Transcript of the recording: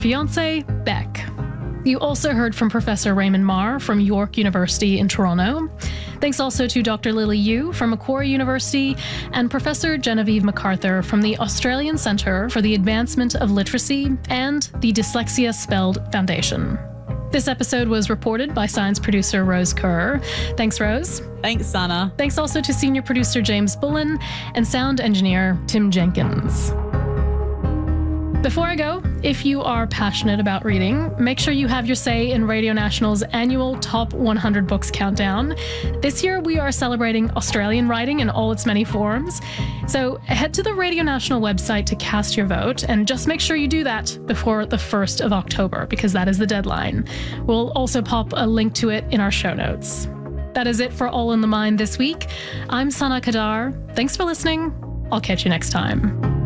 fiance, Beck. You also heard from Professor Raymond Marr from York University in Toronto. Thanks also to Dr. Lily Yu from Macquarie University and Professor Genevieve MacArthur from the Australian Centre for the Advancement of Literacy and the Dyslexia Spelled Foundation. This episode was reported by science producer Rose Kerr. Thanks, Rose. Thanks, Sana. Thanks also to senior producer James Bullen and sound engineer Tim Jenkins. Before I go, if you are passionate about reading, make sure you have your say in Radio National's annual Top 100 Books Countdown. This year, we are celebrating Australian writing in all its many forms. So head to the Radio National website to cast your vote, and just make sure you do that before the 1st of October, because that is the deadline. We'll also pop a link to it in our show notes. That is it for All in the Mind this week. I'm Sana Kadar. Thanks for listening. I'll catch you next time.